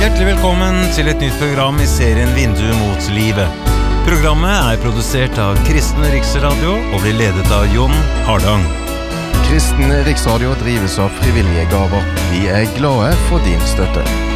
Hjertelig velkommen til et nytt program I serien Vindu mot livet. Programmet produsert av Kristen Riksradio og blir ledet av Jon Hardang. Kristen Riksradio drives av frivillige gaver. Vi glade for din støtte.